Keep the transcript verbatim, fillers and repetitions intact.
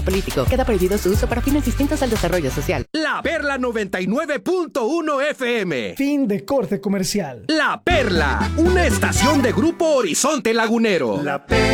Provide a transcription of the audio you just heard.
político. Queda prohibido su uso para fines distintos al desarrollo social. La Perla noventa y nueve punto uno F M. Fin de corte comercial. La Perla, una estación de Grupo Horizonte Lagunero. La Perla.